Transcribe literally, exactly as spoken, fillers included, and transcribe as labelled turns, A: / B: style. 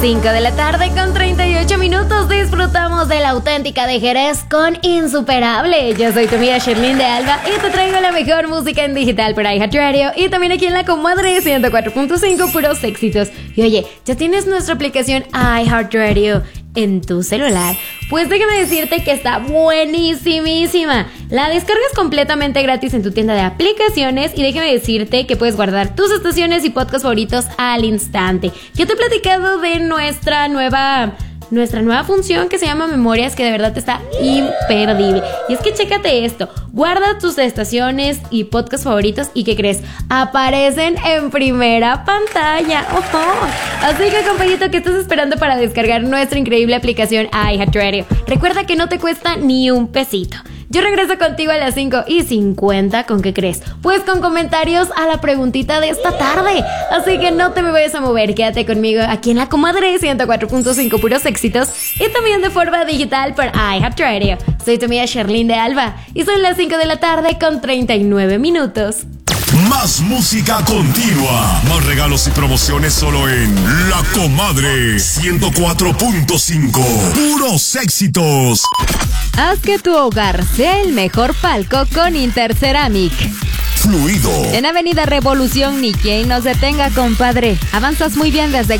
A: cinco de la tarde con treinta y ocho minutos disfrutamos de la auténtica de Jerez con Insuperable. Yo soy tu amiga Sherlyn de Alba y te traigo la mejor música en digital por iHeartRadio y también aquí en La Comadre ciento cuatro punto cinco, puros éxitos. Y oye, ¿ya tienes nuestra aplicación iHeartRadio en tu celular? Pues déjame decirte que está buenísimísima. La descargas completamente gratis en tu tienda de aplicaciones y déjame decirte que puedes guardar tus estaciones y podcasts favoritos al instante. Ya te he platicado de nuestra nueva... Nuestra nueva función que se llama Memorias, que de verdad está imperdible. Y es que chécate esto, guarda tus estaciones y podcasts favoritos y ¿qué crees? Aparecen en primera pantalla. ¡Oh! Así que, compañito, ¿qué estás esperando para descargar nuestra increíble aplicación iHeartRadio? Recuerda que no te cuesta ni un pesito. Yo regreso contigo a las cinco y cincuenta, ¿con qué crees? Pues con comentarios a la preguntita de esta tarde. Así que no te me vayas a mover, quédate conmigo aquí en La Comadre ciento cuatro punto cinco, puros éxitos. Y también de forma digital por iHeartRadio. Soy tu amiga Sherlyn de Alba y son las cinco de la tarde con treinta y nueve minutos.
B: Más música continua, más regalos y promociones solo en La Comadre ciento cuatro punto cinco. Puros éxitos.
C: Haz que tu hogar sea el mejor palco con Interceramic.
B: Fluido.
C: En Avenida Revolución, ni quien nos detenga, compadre. Avanzas muy bien desde